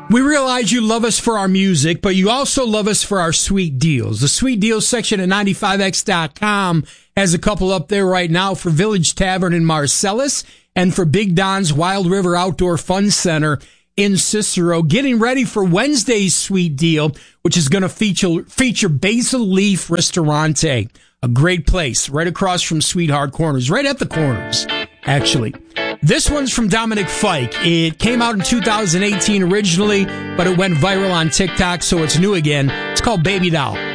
We realize you love us for our music, but you also love us for our sweet deals. The sweet deals section at 95x.com has a couple up there right now for Village Tavern in Marcellus and for Big Don's Wild River Outdoor Fun Center in Cicero. Getting ready for Wednesday's sweet deal, which is going to feature Basil Leaf Ristorante, a great place right across from Sweetheart Corners, right at the corners, actually. This one's from Dominic Fike. It came out in 2018 originally, but it went viral on TikTok, so it's new again. It's called Baby Doll.